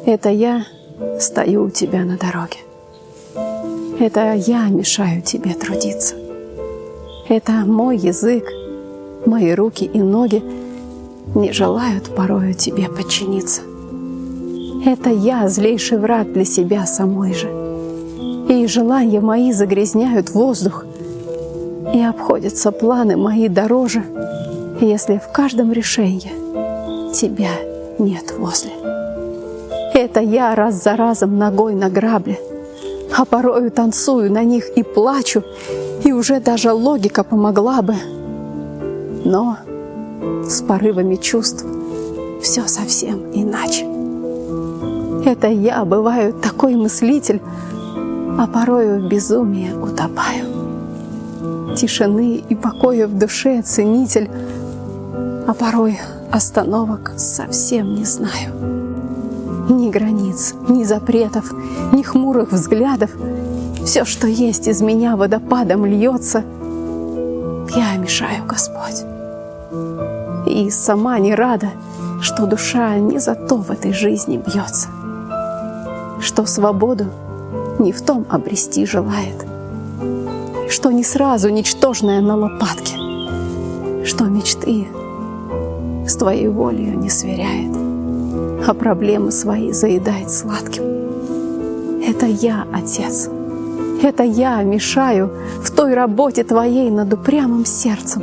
Это я стою у тебя на дороге. Это я мешаю тебе трудиться. Это мой язык, мои руки и ноги не желают порою тебе подчиниться. Это я злейший враг для себя самой же. И желания мои загрязняют воздух, и обходятся планы мои дороже, если в каждом решении тебя нет возле. Это я раз за разом ногой на грабли, а порою танцую на них и плачу, и уже даже логика помогла бы. Но с порывами чувств все совсем иначе. Это я бываю такой мыслитель, а порою в безумии утопаю. Тишины и покоя в душе ценитель, а порой остановок совсем не знаю. Ни границ, ни запретов, ни хмурых взглядов. Все, что есть из меня водопадом льется. Я мешаю, Господь. И сама не рада, что душа не за то в этой жизни бьется, что свободу не в том обрести желает, что не сразу ничтожная на лопатке, что мечты с твоей волей не сверяет, а проблемы свои заедает сладким. Это я, Отец, это я мешаю в той работе твоей над упрямым сердцем.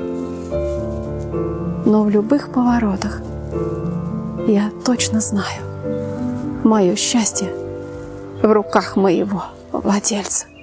Но в любых поворотах я точно знаю, мое счастье в руках моего владельца.